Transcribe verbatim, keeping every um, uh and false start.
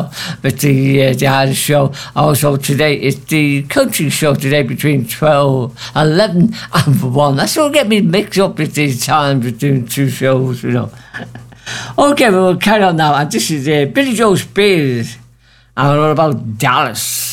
know. But the uh, they had a show also today. It's the country show today between twelve, eleven and one. That's what get me mixed up with these times between two shows, you know. Okay, we'll carry on now. And this is uh, Billy Joe Spears. And what about Dallas?